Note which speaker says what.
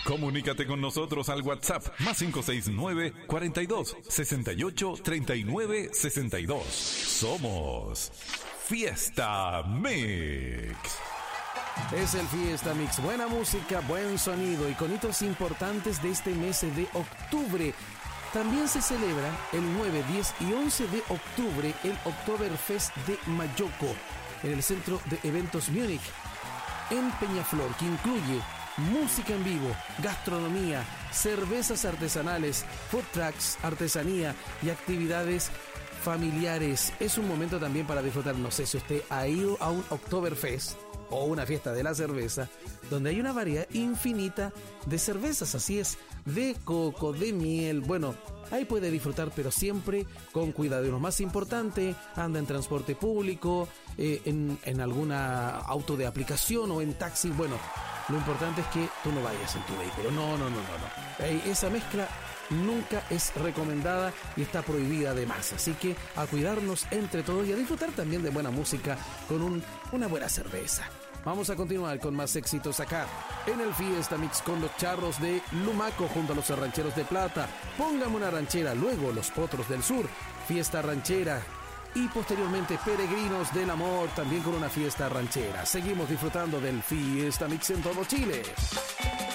Speaker 1: Comunícate con nosotros al WhatsApp más 569 42 68 39 62. Somos Fiesta Mix.
Speaker 2: Es el Fiesta Mix. Buena música, buen sonido y con hitos importantes de este mes de octubre. También se celebra el 9, 10 y 11 de octubre el Oktoberfest de Mayoco en el Centro de Eventos Múnich, en Peñaflor, que incluye música en vivo, gastronomía, cervezas artesanales, food trucks, artesanía y actividades familiares. Es un momento también para disfrutar. No sé si usted ha ido a un Oktoberfest o una fiesta de la cerveza, donde hay una variedad infinita de cervezas, así es, de coco, de miel. Bueno, ahí puede disfrutar, pero siempre con cuidado. Y lo más importante, anda en transporte público, en alguna auto de aplicación o en taxi. Bueno, lo importante es que tú no vayas en tu vehículo. No. Esa mezcla nunca es recomendada y está prohibida además. Así que a cuidarnos entre todos y a disfrutar también de buena música con una buena cerveza. Vamos a continuar con más éxitos acá en el Fiesta Mix con los Charros de Lumaco junto a los Rancheros de Plata. Póngame una ranchera, luego los Potros del Sur, Fiesta Ranchera y posteriormente Peregrinos del Amor también con una fiesta ranchera. Seguimos disfrutando del Fiesta Mix en todo Chile.